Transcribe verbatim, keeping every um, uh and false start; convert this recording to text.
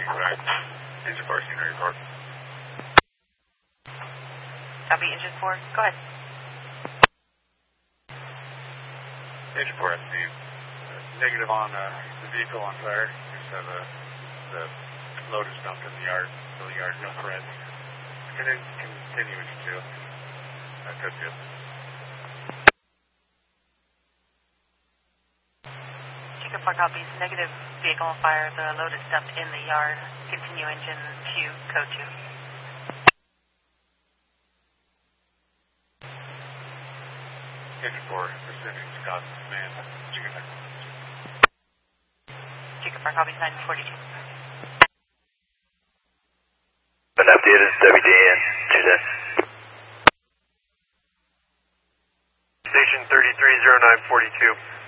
correct. Engine four, senior report. Copy, engine four, go ahead. Engine four, S C. Negative on uh, the vehicle on fire. Just have a, the load is dumped in the yard, so the yard's infrared. And then continue engine two. Uh, code two. Chicken four copies, negative vehicle on fire, the load is dumped in the yard. Continue engine two, code two. Engine four, pursuing Scott's command. Chicken four. Chicken four copies, nine forty-two. Been updated, W D N, Tuesday. Station thirty-three oh nine forty-two.